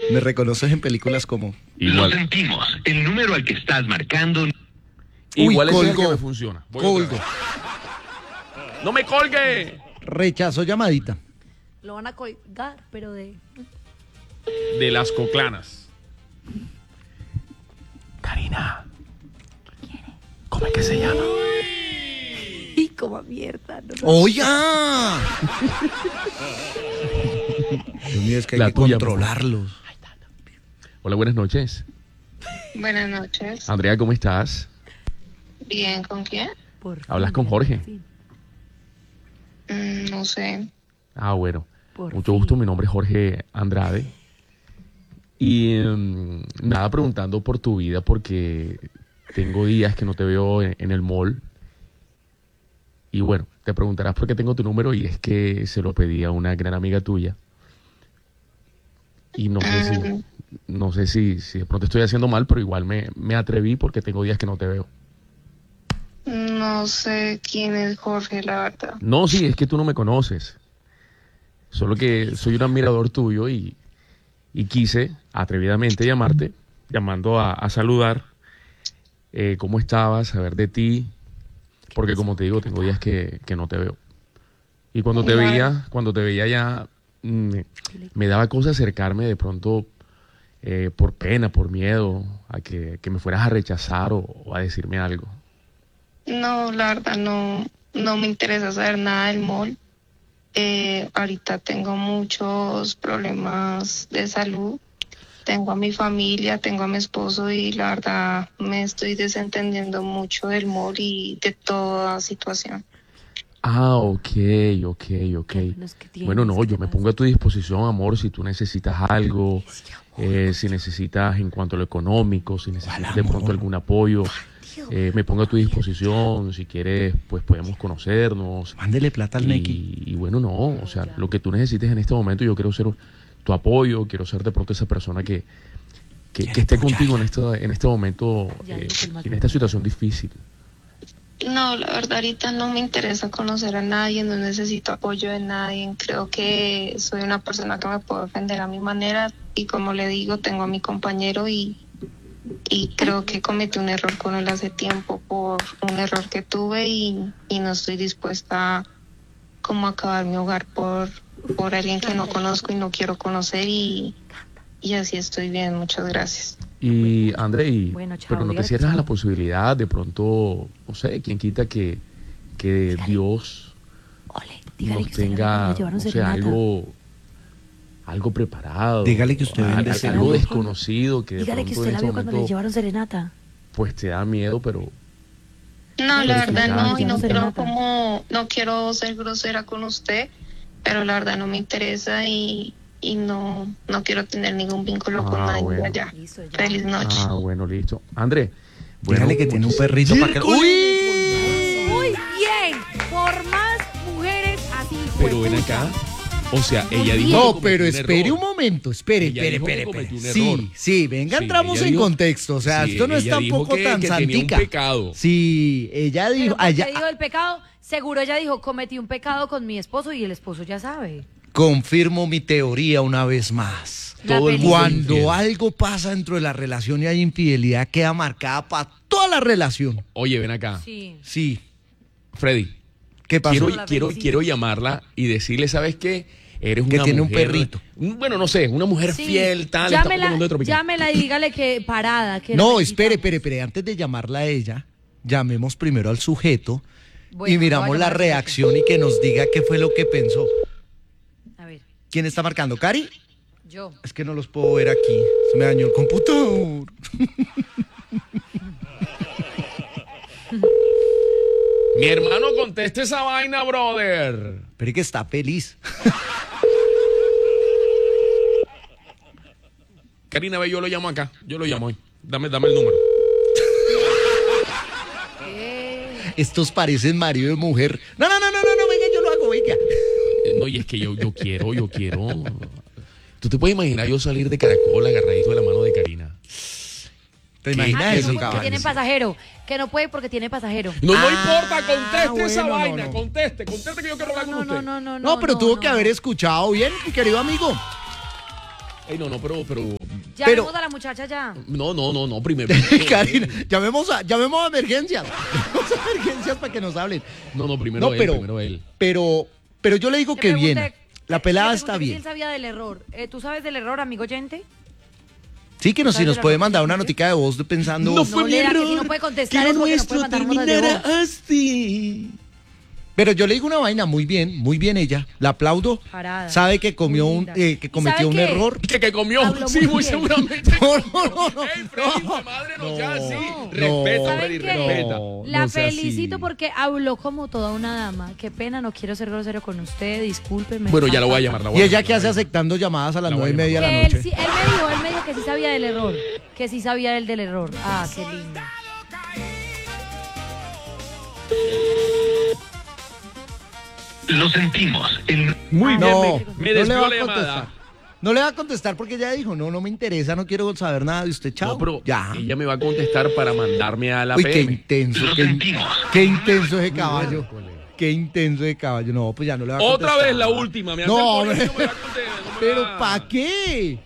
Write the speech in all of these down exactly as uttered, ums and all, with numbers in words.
Me reconoces en películas como... Igual. Lo sentimos. El número al que estás marcando... Igual Uy, es el que colgó. me funciona. Voy Colgo. otra vez. ¡No me colgue! Rechazó llamadita. Lo van a colgar, pero de... De las coclanas. Karina. ¿Cómo es que se llama? Y como mierda. No, no. ¡Oiga! Dios mío, es que hay La que tuya, controlarlos. Hola, buenas noches. Buenas noches. Andrea, ¿cómo estás? Bien, ¿con quién? Por ¿Hablas fin, con Jorge? fin, Mm, no sé. Ah, bueno. por Mucho fin. gusto, mi nombre es Jorge Andrade. Y mm, nada, preguntando por tu vida porque tengo días que no te veo en, en el mall. Y bueno, te preguntarás por qué tengo tu número y es que se lo pedí a una gran amiga tuya. Y no sé si, Mm, no sé si, si de pronto estoy haciendo mal, pero igual me, me atreví porque tengo días que no te veo. no sé quién es Jorge, la verdad. No, sí, es que tú no me conoces. Solo que soy un admirador tuyo y, y quise atrevidamente llamarte, llamando a, a saludar eh, cómo estabas, saber de ti, porque como te digo, tengo días que, que no te veo. Y cuando te Vale. veía, cuando te veía ya mm, me daba cosa acercarme de pronto eh, por pena, por miedo, a que, que me fueras a rechazar o, o a decirme algo. No, la verdad no, no me interesa saber nada del mall. Eh, ahorita tengo muchos problemas de salud. Tengo a mi familia, tengo a mi esposo y la verdad me estoy desentendiendo mucho del mall y de toda situación. Ah, ok, ok, ok. Qué menos que tienes, Bueno, no, ¿qué yo me más? pongo a tu disposición, amor, si tú necesitas algo, eh, si necesitas en cuanto a lo económico, si necesitas de pronto algún apoyo, eh, me pongo a tu disposición, si quieres, pues podemos conocernos. Mándele plata al Neki. Y, y bueno, no, o sea, lo que tú necesites en este momento, yo quiero ser tu apoyo, quiero ser de pronto esa persona que, que, que esté contigo en este, en este momento, Ya eh, digo que el más en esta situación difícil. No, la verdad ahorita no me interesa conocer a nadie, no necesito apoyo de nadie. Creo que soy una persona que me puedo defender a mi manera y como le digo, tengo a mi compañero y, y creo que cometí un error con él hace tiempo por un error que tuve y, y no estoy dispuesta a como a acabar mi hogar por, por alguien que no conozco y no quiero conocer y, y así estoy bien, muchas gracias. Y André, y- Bueno, chao, pero no te dígale que cierras a chao. la posibilidad de pronto, no sé, quién quita que, que Dios Ole, dígale que nos usted no tenga, le llevaron o sea, serenata. algo, algo preparado. Dígale que usted al- vende al- seguro. algo desconocido que de Dígale que pronto usted en la este vio cuando le momento, llevaron serenata. pues te da miedo, pero No, la Pero verdad no, y no no se quiero nota. como, no quiero ser grosera con usted, pero la verdad no me interesa y, y no, no quiero tener ningún vínculo con Ah, nadie bueno. allá. Listo, ya. Feliz noche. ah, bueno, listo. André, bueno, Dígale que tiene un perrito para que... Muy ¡Uy! bien, por más mujeres así. pero ven juepucha. acá, o sea, Muy ella bien. dijo que No, cometió pero un espere error. un momento, espere, Ella espere, dijo que espere, cometió espere. un Sí, error. sí, venga, Sí, entramos ella en dijo- contexto, o sea, sí, esto no ella es dijo tampoco que- tan que tenía un santica. pecado. Sí, ella Pero dijo, ¿por qué allá, dijo el pecado? Seguro ella dijo, cometí un pecado con mi esposo y el esposo ya sabe. confirmo mi teoría una vez más. La Todo el mundo película. es infiel. Cuando algo pasa dentro de la relación y hay infidelidad, queda marcada para toda la relación. Oye, ven acá, Sí. Sí, Freddy, ¿qué pasó? quiero, La quiero, felicito. quiero llamarla y decirle, ¿sabes qué? Eres Que una tiene un mujer- perrito. un- Bueno, no sé, una mujer Sí. fiel, tal, estamos Llámela, hablando de Tropical. llámela y dígale que parada. Que la No, felicitamos. espere, espere, espere. Antes de llamarla a ella, llamemos primero al sujeto Bueno, y lo voy a miramos la llamar al reacción y que nos diga qué fue lo que pensó. A ver, ¿Quién está marcando? ¿Cari? yo. Es que no los puedo ver aquí. Se me dañó el computador. Mi hermano, conteste esa vaina, brother. Espere que está feliz. Karina, ve, yo lo llamo acá. Yo lo llamo hoy. Dame, dame el número. Eh, Estos parecen marido y mujer. No, no, no, no, no, no, venga, yo lo hago, venga. Eh, No, y es que yo, yo quiero, yo quiero. ¿Tú te puedes imaginar yo salir de Caracol agarradito de la mano de Karina? ¿Te ¿Qué? imaginas ah, que, eso, no, que caballo? tiene pasajero. Que no puede porque tiene pasajero. No, no Ah, importa, conteste bueno, esa no, vaina, no. conteste, conteste que yo quiero hablar No, con no, usted. no, no, No, pero tuvo no, que no. haber escuchado bien, mi querido amigo. Ey, no, no, pero, pero, Ya Pero- vemos a la muchacha ya. no, no, no, no, primero. Karina, llamemos a, llamemos a emergencias. Llamemos a emergencias para que nos hablen. No, no, primero No, él, pero, primero él. pero, pero yo le digo Le que pregunté- bien. La le pelada pregunté está que si bien. él sabía del error. Eh, ¿Tú sabes del error, amigo oyente? Sí, que nos, si ¿Sabes nos de la puede noticia mandar una que- notica de voz de pensando. No fue mi le da que si no error, puede contestar que lo es porque no puede nuestro mandar notas de terminara voz. así. Pero yo le digo una vaina, muy bien, muy bien ella. La aplaudo. Parada. Sabe que comió Muy un, linda. eh, que ¿Y cometió sabe un qué? error. Que, que comió, Habló sí, muy muy bien. seguramente. No, no, no, Ey, Freddy, no. tu madre no, No. sea así. No. Respeta, ¿Saben Freddy, qué? respeta. No, La no sea felicito así. porque habló como toda una dama. Qué pena, no quiero ser grosero con usted, discúlpeme. Bueno, ya lo voy a llamar. la voy ¿Y a ella llamar, qué la hace voy a llamar. aceptando llamadas a las La voy a nueve y media de Que la él, noche? sí- él me dijo, él me dijo que sí sabía del error. Que sí sabía él del error. Ah, qué lindo. Lo sentimos. El Muy bien, No, me, no me le desvió va la a contestar. llamada. No le va a contestar porque ella dijo, no, no me interesa, no quiero saber nada de usted, chao. No, pero ya. ella me va a contestar para mandarme a la Uy, qué P M. intenso, Lo qué, sentimos. qué intenso ese caballo. Qué intenso ese caballo. No, pues ya no le va a contestar. Otra vez la última. Me hace No, el favor y no, no me va a contestar, no me pero va. ¿para qué?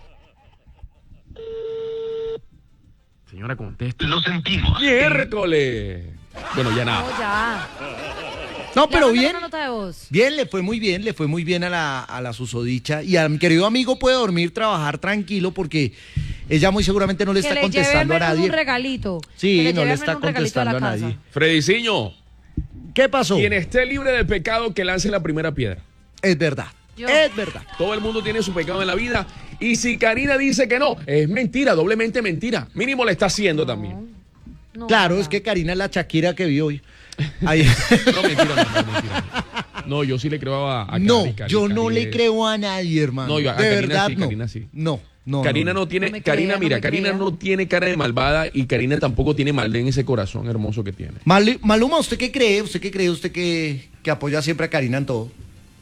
Señora, contesta. Lo sentimos. Miércoles. Bueno, ya No, nada. ya. No, Ya pero mándame bien. una nota de voz. Bien, le fue muy bien, le fue muy bien a la, a la susodicha. Y a mi querido amigo puede dormir, trabajar tranquilo porque ella muy seguramente no le Que está le lleve al contestando a menos nadie. un regalito. Sí, Que no lleve le al está menos un regalito a la contestando a casa. nadie. Frediciño, ¿Qué pasó? quien esté libre de pecado, que lance la primera piedra. Es verdad. Yo. Es verdad. Todo el mundo tiene su pecado en la vida. Y si Karina dice que no, es mentira, doblemente mentira. Mínimo le está haciendo también. No, Claro, ya. es que Karina es la Shakira que vi hoy. Ahí- No, mentira, no, no, mentira. No, yo sí le creo a, a No, Cari, Cari, yo Cari no le es- creo a nadie, hermano. No, yo a de Karina verdad sí, no. Karina sí. No, no. Karina no, no tiene, No me Karina, crea, mira, no me Karina crea. no tiene cara de malvada y Karina tampoco tiene maldad en ese corazón hermoso que tiene. Mal- Maluma, ¿usted qué cree? ¿Usted qué cree? ¿Usted que, que apoya siempre a Karina en todo?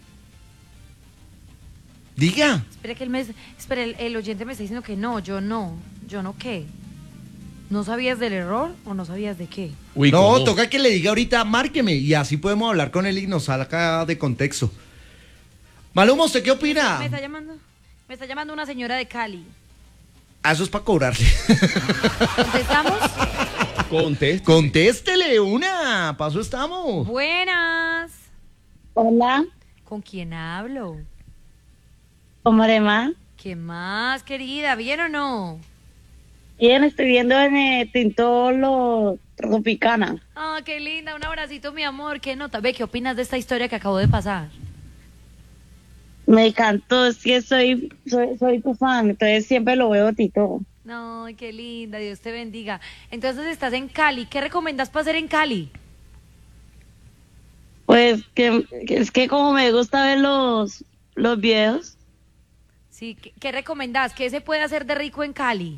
Diga. Espere que el mes, espere, el, el oyente me está diciendo que no, yo no. ¿Yo no qué? ¿No sabías del error o no sabías de qué? Uy, No, ¿cómo? toca que le diga ahorita, márqueme, y así podemos hablar con él y nos saca de contexto. Maluma, ¿usted qué opina? Me está llamando, me está llamando una señora de Cali. Ah, eso es para cobrarle. ¿Contestamos? Contesta. Contéstele una, paso estamos. Buenas. Hola, ¿Con quién hablo? ¿cómo le va? ¿Qué más, querida? ¿Bien o no? Bien, estoy viendo en el Tintolo Tropicana. Ah, qué linda, un abracito, mi amor. ¿Qué nota? Ve, ¿qué opinas de esta historia que acabo de pasar? Me encantó, es que soy, soy, soy tu fan, entonces siempre lo veo Tito. No, qué linda, Dios te bendiga. Entonces estás en Cali. ¿Qué recomiendas para hacer en Cali? Pues que, que es que como me gusta ver los, los videos, Sí, ¿qué, qué recomendás? ¿Qué se puede hacer de rico en Cali?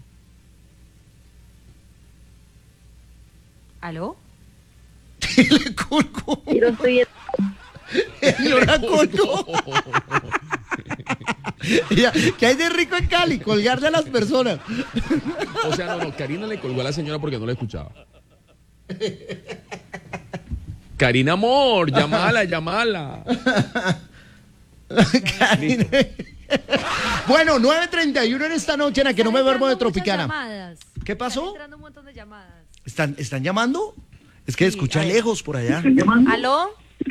¿Aló? Le colgó. y lo estoy Señora colgó. Ya, ¿qué hay de rico en Cali? Colgarle a las personas. O sea, no, no, Karina le colgó a la señora porque no la escuchaba. Karina, amor, llamala, llamala. Karina. Bueno, nueve treinta y uno en esta noche en la que no me Están duermo de entrando muchas Tropicana. llamadas. ¿Qué pasó? Están entrando un montón de llamadas. ¿Están, ¿Están llamando? Es que Sí, escucha a ver. lejos por allá. ¿Aló?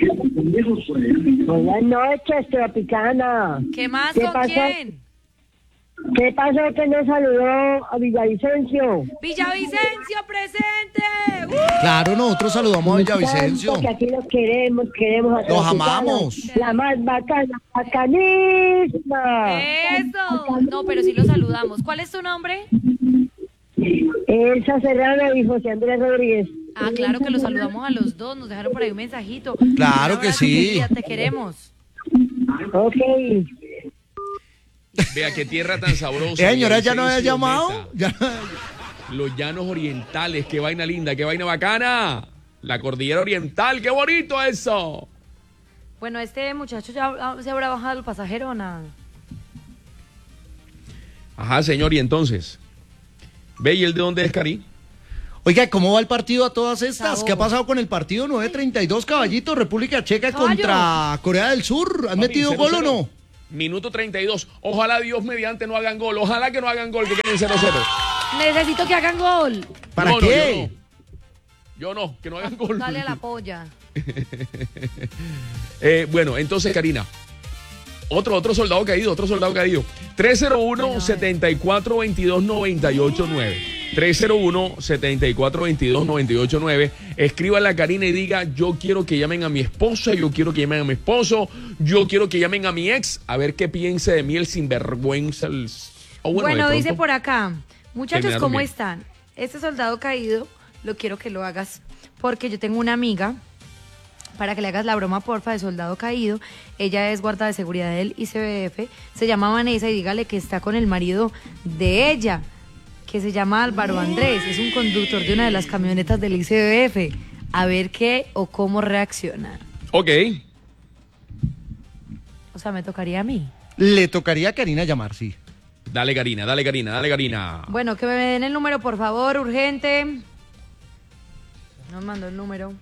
Buenas noches, Tropicana. ¿Qué más? ¿Qué ¿Con pasó? quién? ¿Qué pasó que no saludó a Villavicencio? Villavicencio presente. ¡Uh! Claro, nosotros saludamos a Villavicencio. Porque aquí los queremos, queremos a Los Tropicana. amamos. La más bacana, bacanísima. Eso. No, pero sí lo saludamos. ¿Cuál es tu nombre? Elsa Serrano y José Andrés Rodríguez. Ah, claro que los saludamos a los dos. Nos dejaron por ahí un mensajito. Claro Un que abrazo, sí. querida, te queremos. Ok. Vea qué tierra tan sabrosa. Eh, señora, ¿ya no había Villavicencio, llamado? neta. Ya- Los llanos orientales, qué vaina linda, qué vaina bacana. La cordillera oriental, qué bonito eso. Bueno, este muchacho ya se habrá bajado el pasajero o nada. Ajá, señor, y entonces. ¿Ve y el de dónde es, Cari? Oiga, ¿cómo va el partido a todas estas? Cabo. ¿Qué ha pasado con el partido? nueve treinta y dos, caballito, República Checa Caballo. contra Corea del Sur. ¿Han Papi, metido cero, gol o cero. no? Minuto treinta y dos. Ojalá Dios mediante no hagan gol. Ojalá que no hagan gol, que queden cero cero. Necesito que hagan gol. ¿Para No, no, qué? yo no. Yo no, que no hagan gol. Dale a la polla. Eh, bueno, entonces, Karina. Otro, otro soldado caído, otro soldado caído. tres cero uno, siete cuatro dos dos, nueve ocho nueve. tres cero uno, siete cuatro dos dos, nueve ocho nueve. Escríbale a Karina y diga, yo quiero que llamen a mi esposa, yo quiero que llamen a mi esposo, yo quiero que llamen a mi ex, a ver qué piensa de mí el sinvergüenza. El... Oh, bueno, Bueno, de dice pronto, por acá, muchachos, terminaron ¿cómo bien. están? Este soldado caído, lo quiero que lo hagas porque yo tengo una amiga, para que le hagas la broma, porfa, de soldado caído. Ella es guarda de seguridad del I C B F, se llama Vanessa y dígale que está con el marido de ella, que se llama Álvaro Andrés, es un conductor de una de las camionetas del I C B F. A ver qué o cómo reaccionar. Ok. O sea, me tocaría a mí. Le tocaría a Karina llamar, sí. Dale, Karina, dale, Karina, dale, Karina. Bueno, que me den el número, por favor, urgente. Nos mandó el número.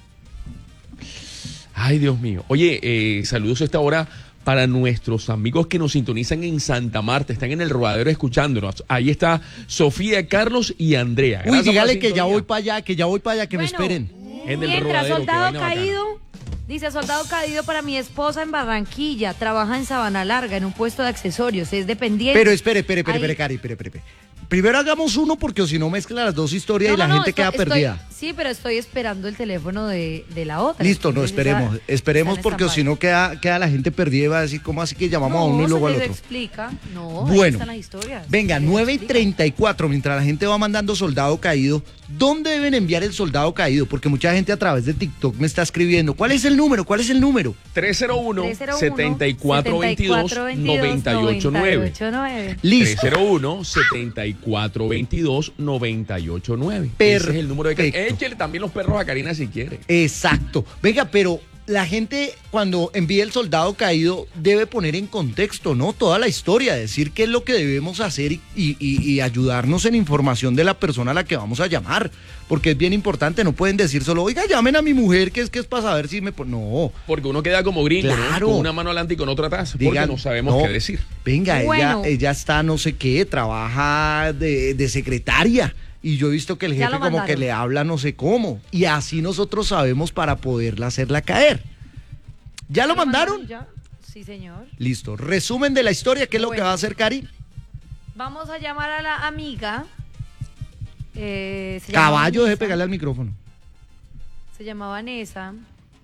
Ay, Dios mío. Oye, eh, saludos a esta hora para nuestros amigos que nos sintonizan en Santa Marta, están en el Rodadero escuchándonos. Ahí está Sofía, Carlos y Andrea. Uy, Gracias por la dígale que ya sintonía. voy para allá, que ya voy para allá, que me Bueno, esperen. En el Mientras, Rodadero, soldado qué vaina bacana. caído, dice soldado caído para mi esposa en Barranquilla, trabaja en Sabana Larga, en un puesto de accesorios, es dependiente. Pero espere, espere, espere, Ahí- espere, Cari, espere, espere. Primero hagamos uno porque o si no mezcla las dos historias No, y la no, no, gente estoy- queda estoy- perdida. Sí, pero estoy esperando el teléfono de, de la otra. Listo, no, Entonces, esperemos, esa- esperemos está en porque o si stand-by. no queda, queda la gente perdida y va a decir, ¿cómo así que llamamos a uno No, y luego se al les otro? explica. No, ahí Bueno, están las historias. venga, Se les nueve y explica. treinta y cuatro, mientras la gente va mandando soldado caído, ¿dónde deben enviar el soldado caído? Porque mucha gente a través de TikTok me está escribiendo, ¿cuál es el número? ¿Cuál es el número? tres cero uno, tres cero uno, siete cuatro dos dos, nueve ocho nueve. Listo. tres cero uno, siete cuatro dos dos, nueve ocho nueve. Ese es el número de Karina. Perfecto. Échele también los perros a Karina si quiere. Exacto. Venga, pero la gente cuando envíe el soldado caído debe poner en contexto, ¿no? Toda la historia, decir qué es lo que debemos hacer y, y- y ayudarnos en información de la persona a la que vamos a llamar. Porque es bien importante, no pueden decir solo, oiga, llamen a mi mujer, que es que es para saber si me... pon-". No, Porque uno queda como gringo, Claro. ¿no? Con una mano adelante y con otra atrás. Porque digan, no sabemos no, qué decir. Venga, Bueno. ella, ella está no sé qué, trabaja de, de secretaria. Y yo he visto que el Ya jefe lo como que mandaron. le habla no sé cómo. Y así nosotros sabemos para poderla hacerla caer. ¿Ya lo mandaron? Ya. Sí, señor. Listo. Resumen de la historia, ¿qué es lo que Bueno. va a hacer Cari? Vamos a llamar a la amiga. Eh, se llama Caballo, deje Vanessa. pegarle al micrófono. Se llama Vanessa.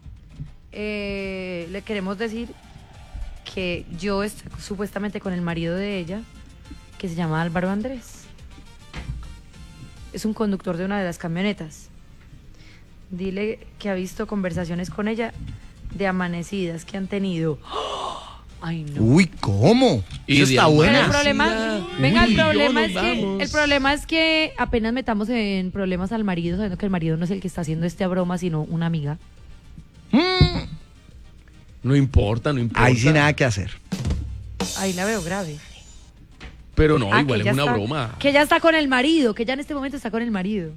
Eh, le queremos decir que yo estoy supuestamente con el marido de ella, que se llama Álvaro Andrés. Es un conductor de una de las camionetas. Dile que ha visto conversaciones con ella de amanecidas que han tenido. ¡Oh! Ay, no. Uy, ¿cómo? Y Eso de está amar. Pero el buena. problema, Uy, venga, el yo problema nos es que vamos. el problema es que apenas metamos en problemas al marido, sabiendo que el marido no es el que está haciendo esta broma, sino una amiga. Mm, No importa, no importa. ahí sí nada que hacer. Ahí la veo grave. Pero no, Ah, igual que es ella una está- broma. Que ella está con el marido, que ella en este momento está con el marido.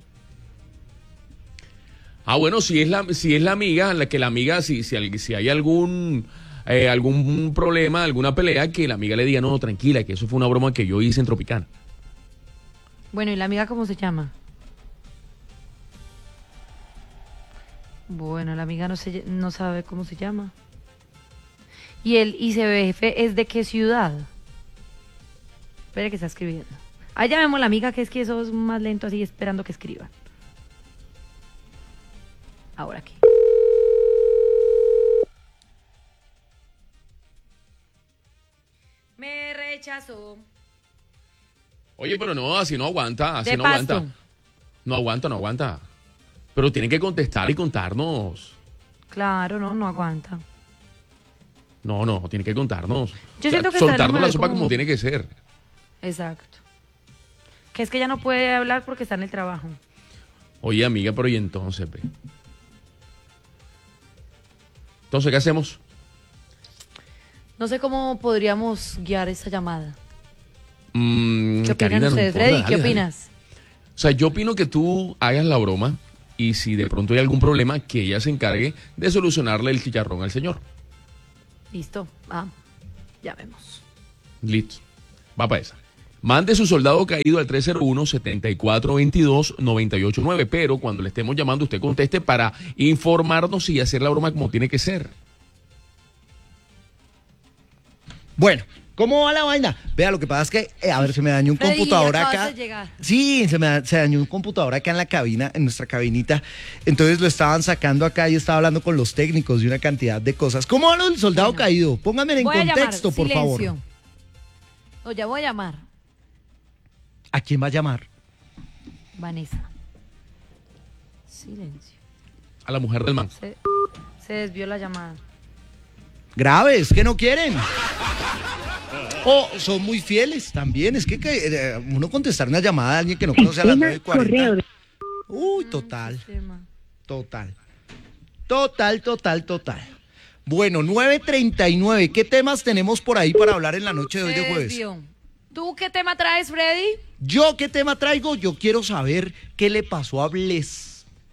Ah, bueno, si es la, si es la amiga, la que la amiga, si, si, al- si hay algún, eh, algún problema, alguna pelea, que la amiga le diga, no, tranquila, que eso fue una broma que yo hice en Tropicana. Bueno, ¿y la amiga cómo se llama? Bueno, la amiga no, se, no sabe cómo se llama. ¿Y el I C B F es de qué ciudad? Espera que está escribiendo. Ahí llamemos a la amiga, que es que eso es más lento así, esperando que escriban. Ahora aquí. Me rechazó. Oye, pero no, así no aguanta, así De no pasto. aguanta. No aguanta, no aguanta. Pero tiene que contestar y contarnos. Claro, no, no aguanta. No, no, tiene que contarnos. Yo siento que está soltarnos la enojada sopa como- como tiene que ser. Exacto. Que es que ella no puede hablar porque está en el trabajo. Oye, amiga, pero ¿y entonces, ve? Entonces, ¿qué hacemos? No sé cómo podríamos guiar esa llamada. Mm, ¿Qué opinan Karina, no ustedes, importa, Freddy? dale, ¿Qué dale. opinas? O sea, yo opino que tú hagas la broma y si de pronto hay algún problema, que ella se encargue de solucionarle el chicharrón al señor. Listo. Ah. Llamemos. Listo. Va para esa. Mande su soldado caído al tres cero uno, setenta y cuatro veintidós, noventa y ocho nueve, pero cuando le estemos llamando usted conteste para informarnos y hacer la broma como tiene que ser. Bueno, ¿cómo va la vaina? Vea, lo que pasa es que, eh, a ver, se me dañó un Freddy, computador acabas acá. de llegar. Sí, se me da- se dañó un computador acá en la cabina, en nuestra cabinita. Entonces lo estaban sacando acá y estaba hablando con los técnicos de una cantidad de cosas. ¿Cómo va lo del soldado Bueno. caído? Pónganme en Voy a llamar, contexto, por favor. silencio. No, ya voy a llamar. ¿A quién va a llamar? Vanessa. Silencio. A la mujer del man. Se, se desvió la llamada. Graves, que no quieren. O son muy fieles también. Es que, que, eh, uno contestar una llamada a alguien que no conoce a las nueve y cuarenta. Uy, total, Tema. total. Total, total, total. Bueno, nueve treinta y nueve. ¿Qué temas tenemos por ahí para hablar en la noche de hoy de Se jueves? desvió. ¿Tú qué tema traes, Freddy? ¿Yo qué tema traigo? Yo quiero saber qué le pasó a Bless.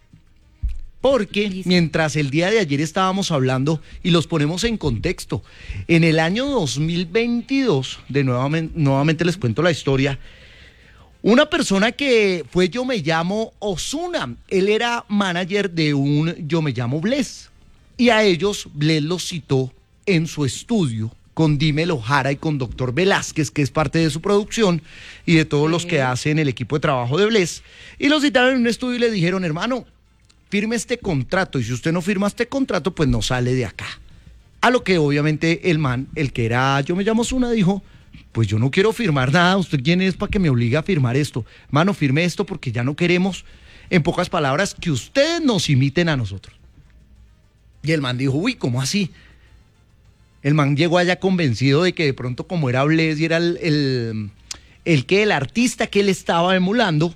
Porque Listo. mientras el día de ayer estábamos hablando y los ponemos en contexto, en el año dos mil veintidós, de nuevamente, nuevamente les cuento la historia, una persona que fue Yo Me Llamo Ozuna, él era manager de un Yo Me Llamo Bless, y a ellos Bless los citó en su estudio con Dímelo Jara y con Doctor Velázquez, que es parte de su producción y de todos los Sí. que hacen el equipo de trabajo de Bless, y los citaron en un estudio y le dijeron, hermano, firme este contrato, y si usted no firma este contrato, pues no sale de acá. A lo que obviamente el man, el que era Yo Me Llamo Ozuna, dijo, pues yo no quiero firmar nada, ¿usted quién es para que me obligue a firmar esto? Mano, firme esto porque ya no queremos, en pocas palabras, que ustedes nos imiten a nosotros. Y el man dijo, uy, ¿cómo así? El man llegó allá convencido de que de pronto como era Bless y era el, el, el que el artista que él estaba emulando,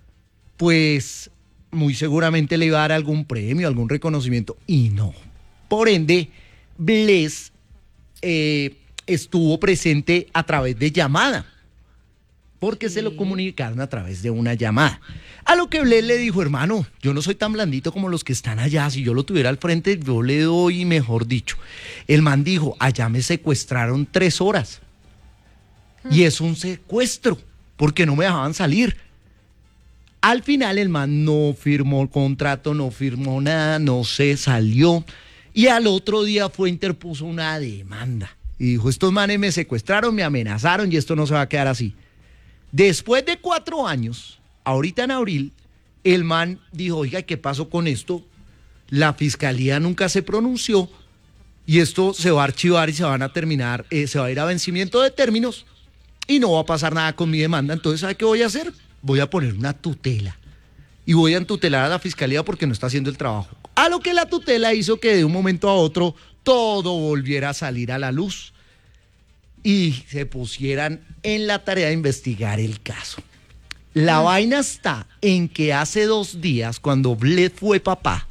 pues muy seguramente le iba a dar algún premio, algún reconocimiento, y no. Por ende, Bless eh, estuvo presente a través de llamada, porque Sí. se lo comunicaron a través de una llamada. A lo que Bless le dijo, hermano, yo no soy tan blandito como los que están allá, si yo lo tuviera al frente, yo le doy, mejor dicho. El man dijo, allá me secuestraron tres horas, y es un secuestro, porque no me dejaban salir. Al final el man no firmó el contrato, no firmó nada, no se salió. Y al otro día fue, interpuso una demanda. Y dijo, estos manes me secuestraron, me amenazaron y esto no se va a quedar así. Después de cuatro años, ahorita en abril, el man dijo, oiga, ¿qué pasó con esto? La fiscalía nunca se pronunció y esto se va a archivar y se van a terminar, eh, se va a ir a vencimiento de términos y no va a pasar nada con mi demanda. Entonces, ¿sabe qué voy a hacer? Voy a poner una tutela y voy a entutelar a la fiscalía porque no está haciendo el trabajo. A lo que la tutela hizo que de un momento a otro todo volviera a salir a la luz y se pusieran en la tarea de investigar el caso. La Mm. vaina está en que hace dos días, cuando Bless fue papá,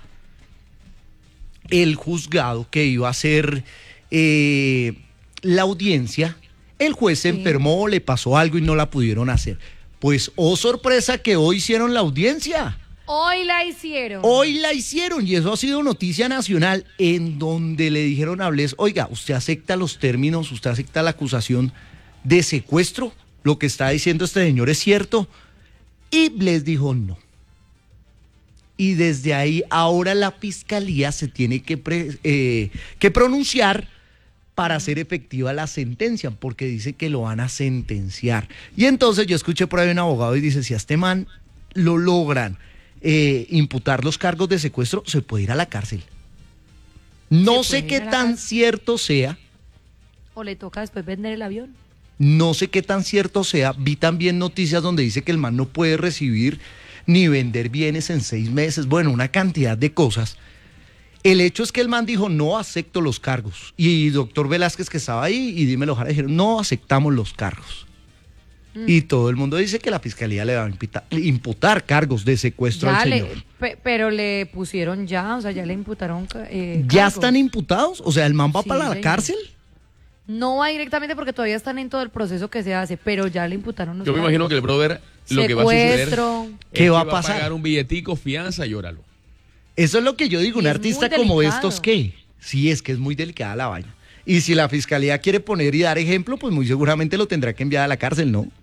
el juzgado que iba a hacer eh, la audiencia, el juez se Sí. enfermó, le pasó algo y no la pudieron hacer. Pues, oh sorpresa, que hoy hicieron la audiencia. Hoy la hicieron. Hoy la hicieron y eso ha sido noticia nacional, en donde le dijeron a Bless, oiga, ¿usted acepta los términos, usted acepta la acusación de secuestro? ¿Lo que está diciendo este señor es cierto? Y Bless dijo no. Y desde ahí ahora la fiscalía se tiene que, pre- eh, que pronunciar para hacer efectiva la sentencia, porque dice que lo van a sentenciar. Y entonces yo escuché por ahí un abogado y dice, si a este man lo logran eh, imputar los cargos de secuestro, se puede ir a la cárcel. No Se sé puede qué ir a la tan cárcel. cierto sea, O le toca después vender el avión. no sé qué tan cierto sea. Vi también noticias donde dice que el man no puede recibir ni vender bienes en seis meses. Bueno, una cantidad de cosas. El hecho es que el man dijo, no acepto los cargos. Y doctor Velázquez, que estaba ahí, y Dímelo Jara, dijeron, no aceptamos los cargos. Mm. Y todo el mundo dice que la fiscalía le va a impita- imputar cargos de secuestro Ya al le- señor. pe- pero le pusieron ya, o sea, ya le imputaron. eh, ¿Ya cargos. están imputados? O sea, ¿el man va Sí, para la señor. cárcel? No va directamente porque todavía están en todo el proceso que se hace, pero ya le imputaron los Yo me cargos. imagino que el brother lo que va a suceder Secuestro. es ¿Qué que va a pasar? pagar un billetico, fianza y óralo. Eso es lo que yo digo, Y un es artista muy como delicado. estos, ¿qué? Sí, es que es muy delicada la vaina. Y si la fiscalía quiere poner y dar ejemplo, pues muy seguramente lo tendrá que enviar a la cárcel, ¿no?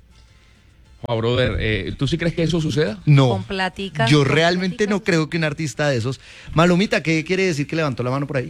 Juan, brother, eh, ¿tú sí crees que eso suceda? No. Con platica. Yo con realmente platica. no creo que un artista de esos. Malumita, ¿qué quiere decir que levantó la mano por ahí?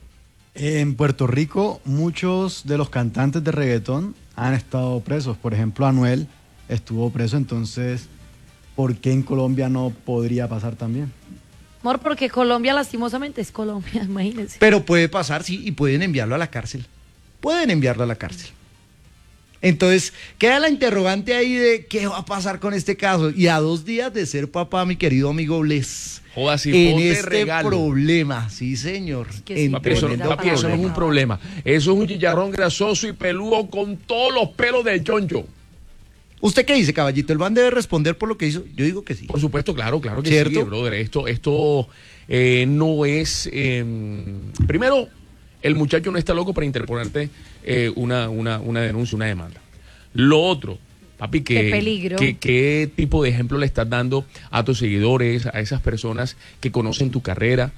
En Puerto Rico, muchos de los cantantes de reggaetón han estado presos. Por ejemplo, Anuel estuvo preso, entonces, ¿por qué en Colombia no podría pasar también? Amor, porque Colombia lastimosamente es Colombia, imagínense. Pero puede pasar, sí, y pueden enviarlo a la cárcel. Pueden enviarlo a la cárcel. Entonces, queda la interrogante ahí de qué va a pasar con este caso. Y a dos días de ser papá, mi querido amigo Bles, Joda, si en ponte este regalo. problema, sí señor. que sí, en Papi, eso, Pero no- era papi, eso no es un problema. Eso es un chicharrón grasoso y peludo con todos los pelos del choncho. ¿Usted qué dice, caballito? ¿El man debe responder por lo que hizo? Yo digo que sí. Por supuesto, claro, claro que ¿Cierto? sí, brother. Esto, esto eh, no es... eh, primero, el muchacho no está loco para interponerte eh, una, una, una denuncia, una demanda. Lo otro, papi, que, Qué peligro. que- ¿qué tipo de ejemplo le estás dando a tus seguidores, a esas personas que conocen tu carrera?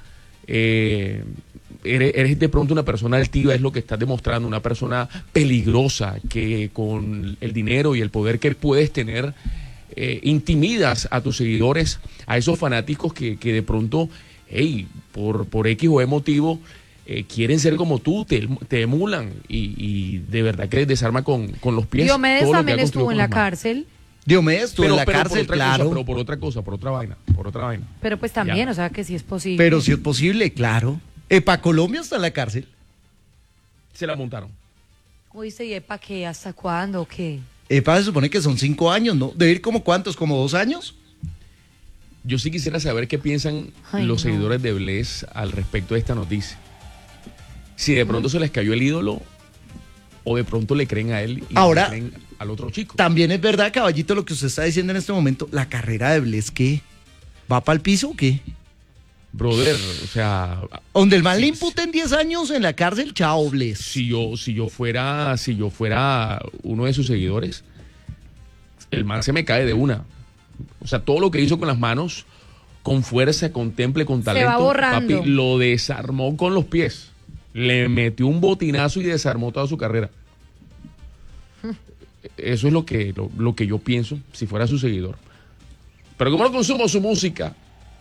Eh, eres, eres de pronto una persona altiva, es lo que estás demostrando, una persona peligrosa que con el dinero y el poder que puedes tener eh, intimidas a tus seguidores, a esos fanáticos que, que de pronto, hey, por, por X o Y motivo, eh, quieren ser como tú, te, te emulan y, y de verdad que les desarma con, con los pies. Diomedes todo lo que también ha construido estuvo con en la las manos. cárcel, Diomedes estuvo Pero, en la pero por cárcel, otra claro. cosa, pero por otra cosa, por otra vaina, por otra vaina. pero pues también, Ya. o sea que sí es posible. Pero si es posible, claro. Epa Colombia está en la cárcel. Se la montaron. Oíste, ¿y para qué? ¿Hasta cuándo? ¿O qué? Epa se supone que son cinco años, ¿no? ¿Debe ir como cuántos? ¿Como dos años? Yo sí quisiera saber qué piensan Ay, los no. seguidores de Bless al respecto de esta noticia. Si de pronto se les cayó el ídolo o de pronto le creen a él y Ahora- le creen al otro chico. También es verdad, caballito, lo que usted está diciendo en este momento. La carrera de Bless, ¿qué? ¿Va para el piso o qué? Brother, o sea, Donde el man Sí, le imputen diez años en la cárcel, chao, Bless. si yo, si yo fuera, si yo fuera uno de sus seguidores, el man se me cae de una. O sea, todo lo que hizo con las manos, con fuerza, con temple, con Se va talento, borrando. papi, lo desarmó con los pies. Le metió un botinazo y desarmó toda su carrera. Eso es lo que, lo, lo que yo pienso si fuera su seguidor. Pero como no consumo su música,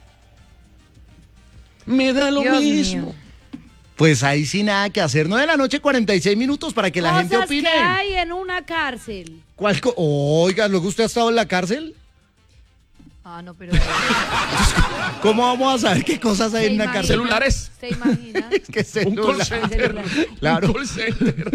me da lo Dios mismo. mío. Pues ahí sí nada que hacer. nueve de la noche, cuarenta y seis minutos para que la gente Cosas opine. que hay en una cárcel. ¿Cuál co- Oiga, ¿luego usted ha estado en la cárcel? Ah, no, pero... ¿Cómo vamos a saber qué cosas hay ¿Se en una imagina? cárcel? Celulares. ¿Se imagina? Es que Un call celular. center. Claro. Un call center.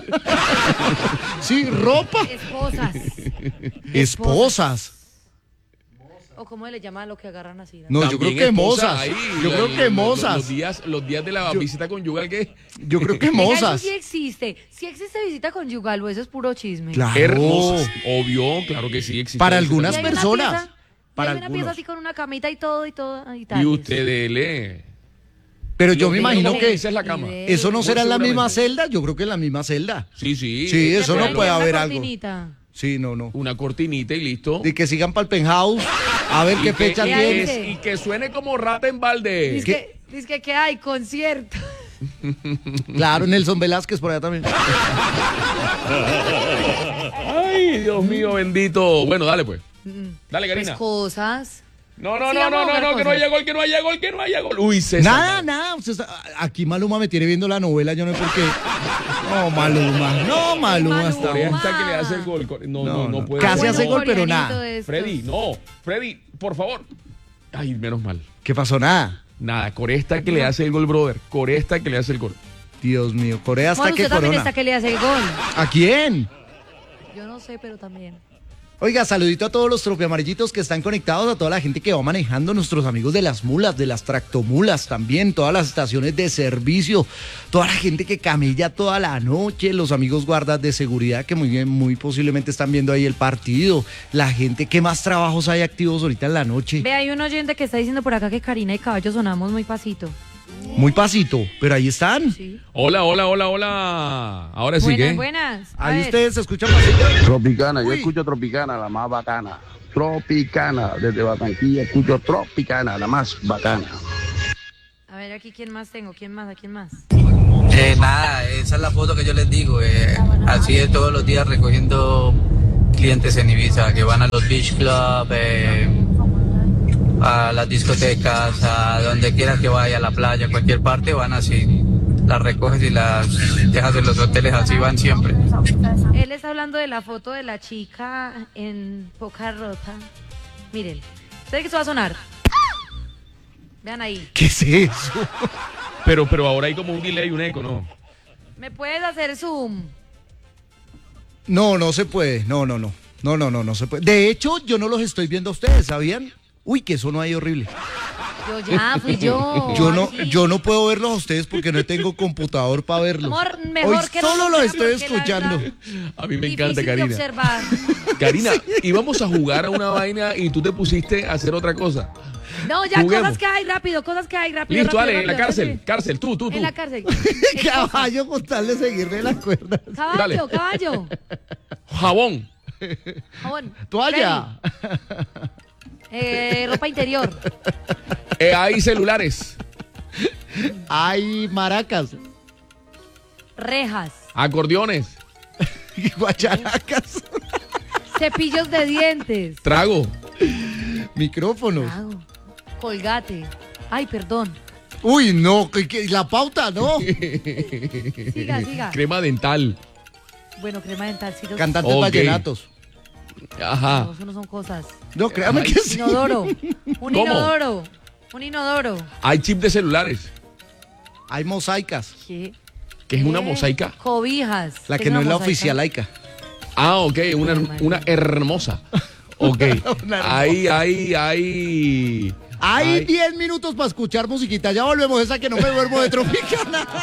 Sí, ropa. Esposas. Esposas. ¿O cómo le llaman a lo que agarran así? No, yo También creo que esposa mozas. ahí, Yo la- creo que los- mozas. Los días, los días de la Yo- visita conyugal que Yo creo que Venga, eso mozas. sí existe. Sí existe visita conyugal o eso es puro chisme. Claro. hermosas. Obvio, claro que sí existe. Para Visita algunas Y hay conyugal. personas. Una pieza, Para y hay una algunos. pieza así con una camita y todo y todo y tal. Y usted lee. Pero yo Lo me que imagino no que esa es la cama. eso no Muy será en la misma seguramente. celda. Yo creo que en la misma celda. Sí, sí. Sí, eso no Pero puede hay una haber algo. cortinita. Sí, no, no. Una cortinita y listo. Y que sigan para el penthouse. A ver Y qué que- fecha y, tiene. que, y que suene como rata en balde. Dice que, dice que, que hay concierto. Claro, Nelson Velázquez por allá también. Ay, Dios mío, bendito. Bueno, dale pues. Dale, Pues Karina. cosas. No, no, Sí, no, vamos no, a no, jugar no, que no cosas. haya gol, que no haya gol, que no haya gol. Uy, César. Nada, nada. Usted está- aquí Maluma me tiene viendo la novela, yo no sé por qué. No, Maluma. No, Maluma Maluma. está Corea bien. está que le hace el gol. No, no, no, No, no. puede Casi ser. hace No. gol, pero coreanito nada. de estos. Freddy, no. Freddy, por favor. Ay, menos mal. ¿Qué pasó? Nada. Nada, Corea está que le hace el gol, brother. Corea está que le hace el gol. Dios mío, Corea hasta Bueno, que usted también corona. está que le hace el gol. ¿A quién? Yo no sé, pero también. Oiga, saludito a todos los tropiamarillitos que están conectados, a toda la gente que va manejando, nuestros amigos de las mulas, de las tractomulas también, todas las estaciones de servicio, toda la gente que camella toda la noche, los amigos guardas de seguridad que muy bien, muy posiblemente están viendo ahí el partido, la gente, ¿qué más trabajos hay activos ahorita en la noche? Ve, hay un oyente que está diciendo por acá que Karina y Caballo sonamos muy pasito. Muy pasito, pero ahí están. Sí. Hola, hola, hola, hola. Ahora sí Buenas, que. buenas. A Ahí ver. ustedes se escuchan pasito. Tropicana, yo Uy. escucho Tropicana, la más bacana. Tropicana, desde Barranquilla escucho Tropicana, la más bacana. A ver, aquí quién más tengo, quién más, a quién más. Eh, nada, esa es la foto que yo les digo. Eh, así es todos los días recogiendo clientes en Ibiza que van a los beach club, eh, a las discotecas, a donde quieras que vaya, a la playa, cualquier parte, van así. Las recoges y las dejas en los hoteles, así van siempre. Él está hablando de la foto de la chica en poca rota. Miren, ¿sabes que eso va a sonar? Vean ahí. ¿Qué es eso? Pero, pero ahora hay como un delay y un eco, ¿no? ¿Me puedes hacer zoom? No, no se puede. No, no, no. No, no, no, no se puede. De hecho, yo no los estoy viendo a ustedes, ¿sabían? Uy, que eso no hay horrible. Yo ya, fui yo. Yo no, Ay, yo no puedo verlos a ustedes porque no tengo computador para verlos. Amor, mejor Hoy que no solo lo los vea, estoy porque la escuchando. verdad, A mí me difícil encanta, de Karina. observar. Karina, íbamos a jugar a una vaina y tú te pusiste a hacer otra cosa. No, ya, Juguemos. cosas que hay, rápido, cosas que hay, rápido. Listo, rápido, dale, en la rápido, cárcel, rápido. cárcel, tú, tú, tú. En la cárcel. Caballo con tal de seguirle las cuerdas. Caballo, Dale. caballo. Jabón. Jabón. Toalla. Eh, ropa interior. Eh, hay celulares. Hay maracas. Rejas. Acordeones. Guacharacas. Cepillos de dientes. Trago. Micrófonos. Trago. Colgate. Ay, perdón. Uy, no, que, que- la pauta, no. Siga, siga. Crema dental. Bueno, crema dental. Sí, los- Cantantes Ok. vallenatos. Ajá. No, eso no son cosas. No, créame que sí. Inodoro. Un ¿Cómo? inodoro. Un inodoro. Hay chip de celulares. Hay mosaicas. ¿Qué? ¿Qué es una Eh, mosaica? Cobijas. La ¿Qué que no una es la mosaica? oficial laica. Ah, ok, una, una hermosa. Ok. Una hermosa. Ahí, ahí, ahí. Hay Ay. diez minutos para escuchar musiquita. Ya volvemos, esa que no me duermo de Tropicana.